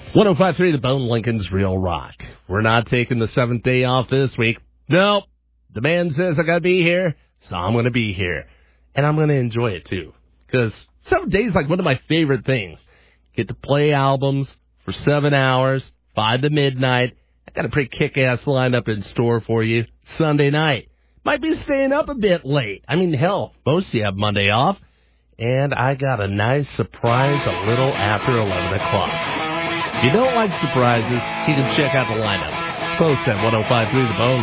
105.3 The Bone, Lincoln's Real Rock. We're not taking the 7th day off this week. Nope. The man says I got to be here, so I'm going to be here. And I'm going to enjoy it, too. Because 7 days is like one of my favorite things. Get to play albums for 7 hours, 5 to midnight. I got a pretty kick-ass lineup in store for you Sunday night. Might be staying up a bit late. I mean, hell, most of you have Monday off. And I got a nice surprise a little after 11 o'clock. If you don't like surprises, you can check out the lineup. Post at 105.3 The Bone.